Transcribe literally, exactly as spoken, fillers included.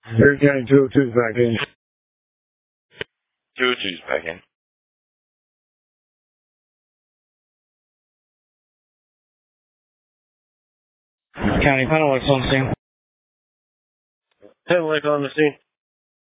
Here County two oh two's back in. two oh two's back in. County Penelix on the scene. Penelix on the scene.